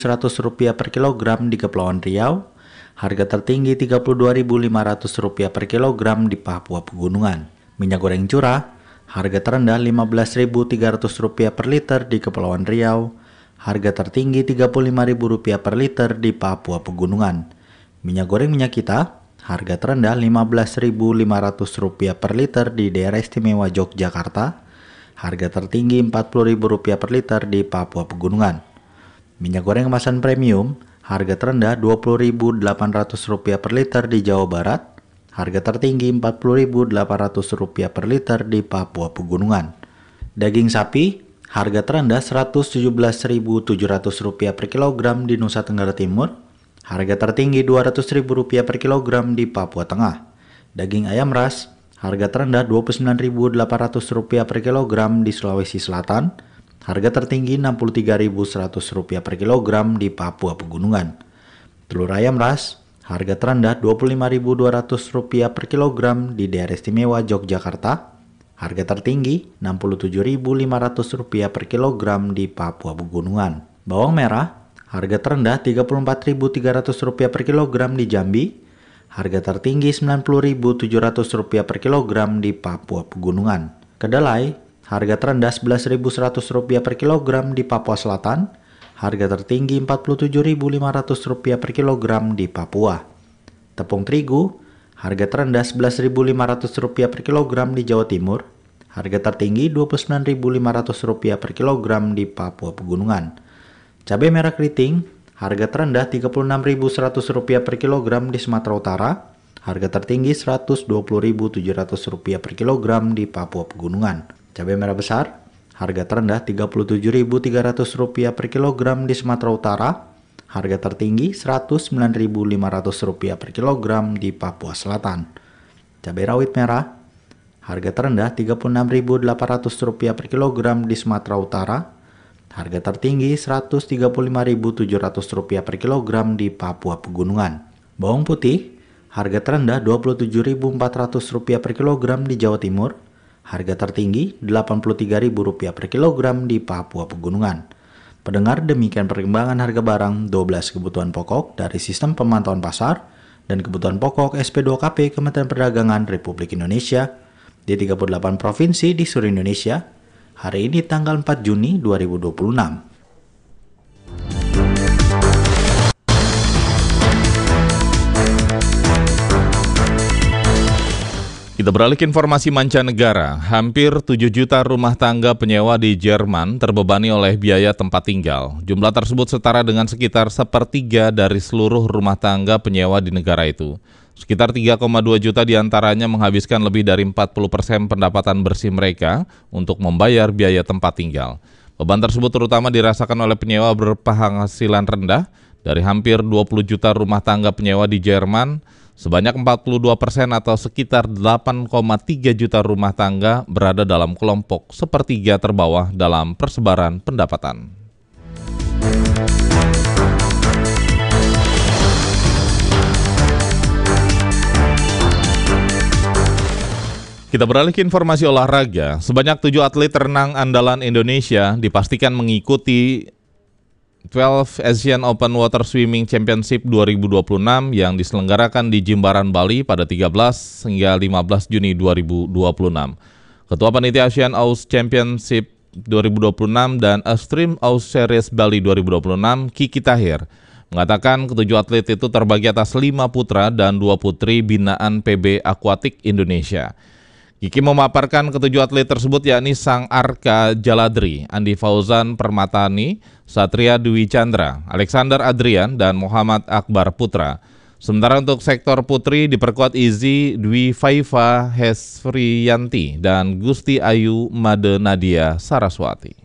Rp100 per kilogram di Kepulauan Riau, harga tertinggi Rp32.500 per kilogram di Papua Pegunungan. Minyak goreng curah, harga terendah Rp15.300 per liter di Kepulauan Riau, harga tertinggi Rp35.000 per liter di Papua Pegunungan. Minyak goreng minyak kita, harga terendah Rp15.500 per liter di Daerah Istimewa Yogyakarta, harga tertinggi Rp40.000 per liter di Papua Pegunungan. Minyak goreng kemasan premium, harga terendah Rp20.800 per liter di Jawa Barat, harga tertinggi Rp40.800 per liter di Papua Pegunungan. Daging sapi, harga terendah Rp117.700 per kilogram di Nusa Tenggara Timur, harga tertinggi Rp200.000 per kilogram di Papua Tengah. Daging ayam ras, harga terendah Rp29.800 per kilogram di Sulawesi Selatan, harga tertinggi Rp63.100 per kilogram di Papua Pegunungan. Telur ayam ras, harga terendah Rp25.200 per kilogram di Daerah Istimewa Yogyakarta, harga tertinggi Rp67.500 per kilogram di Papua Pegunungan. Bawang merah, harga terendah Rp34.300 per kilogram di Jambi, harga tertinggi Rp90.700 per kilogram di Papua Pegunungan. Kedelai, harga terendah Rp11.100 per kilogram di Papua Selatan, harga tertinggi Rp47.500 per kilogram di Papua. Tepung terigu, harga terendah Rp11.500 per kilogram di Jawa Timur, harga tertinggi Rp29.500 per kilogram di Papua Pegunungan. Cabai merah keriting, harga terendah Rp36.100 per kilogram di Sumatera Utara, harga tertinggi Rp120.700 per kilogram di Papua Pegunungan. Cabai merah besar, harga terendah Rp37.300 per kilogram di Sumatera Utara, harga tertinggi Rp109.500 per kilogram di Papua Selatan. Cabai rawit merah, harga terendah Rp36.800 per kilogram di Sumatera Utara, harga tertinggi Rp135.700 per kilogram di Papua Pegunungan. Bawang putih, harga terendah Rp27.400 per kilogram di Jawa Timur, harga tertinggi Rp83.000 per kilogram di Papua Pegunungan. Pendengar, demikian perkembangan harga barang 12 kebutuhan pokok dari Sistem Pemantauan Pasar dan Kebutuhan Pokok SP2KP Kementerian Perdagangan Republik Indonesia di 38 provinsi di seluruh Indonesia hari ini tanggal 4 Juni 2026. Kita beralih ke informasi mancanegara. Hampir 7 juta rumah tangga penyewa di Jerman terbebani oleh biaya tempat tinggal. Jumlah tersebut setara dengan sekitar sepertiga dari seluruh rumah tangga penyewa di negara itu. Sekitar 3,2 juta diantaranya menghabiskan lebih dari 40% pendapatan bersih mereka untuk membayar biaya tempat tinggal. Beban tersebut terutama dirasakan oleh penyewa berpenghasilan rendah. Dari hampir 20 juta rumah tangga penyewa di Jerman, sebanyak 42% atau sekitar 8,3 juta rumah tangga berada dalam kelompok sepertiga terbawah dalam persebaran pendapatan. Kita beralih ke informasi olahraga. Sebanyak 7 atlet renang andalan Indonesia dipastikan mengikuti 12 Asian Open Water Swimming Championship 2026 yang diselenggarakan di Jimbaran, Bali pada 13 hingga 15 Juni 2026. Ketua Panitia Asian Ocean Championship 2026 dan Extreme Ocean Series Bali 2026, Kiki Tahir, mengatakan ketujuh atlet itu terbagi atas 5 putra dan 2 putri binaan PB Aquatic Indonesia. Kiki memaparkan ketujuh atlet tersebut yakni Sang Arka Jaladri, Andi Fauzan Permatani, Satria Dwi Chandra, Alexander Adrian, dan Muhammad Akbar Putra. Sementara untuk sektor putri diperkuat Izzy Dwi Faifa Hesfriyanti dan Gusti Ayu Made Nadia Saraswati.